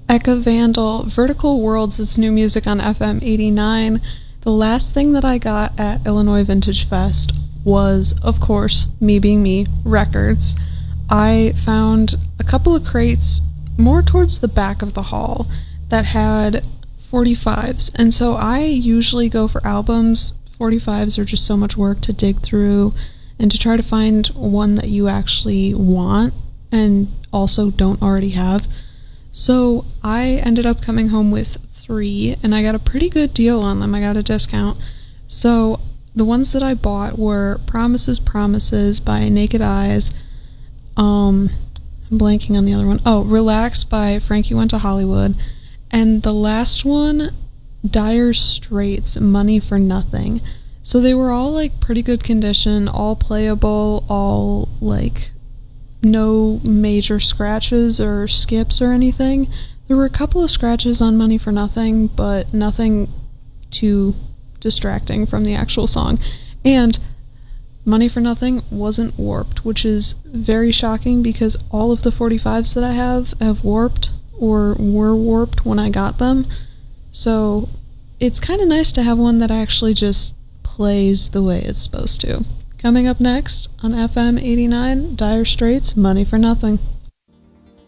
Eka Vandal, Vertical Worlds is new music on FM 89. The last thing that I got at Illinois Vintage Fest was, of course, me being me, records. I found a couple of crates more towards the back of the hall that had 45s, and so I usually go for albums. 45s are just so much work to dig through and to try to find one that you actually want and also don't already have. So I ended up coming home with 3, and I got a pretty good deal on them. I got a discount. So the ones that I bought were Promises, Promises by Naked Eyes. I'm blanking on the other one. Oh, Relax by Frankie Went to Hollywood. And the last one, Dire Straits, Money for Nothing. So they were all like pretty good condition, all playable, all like no major scratches or skips or anything. There were a couple of scratches on Money for Nothing, but nothing too distracting from the actual song. And Money for Nothing wasn't warped, which is very shocking because all of the 45s that I have warped or were warped when I got them. So it's kind of nice to have one that actually just plays the way it's supposed to. Coming up next on FM 89, Dire Straits, Money for Nothing.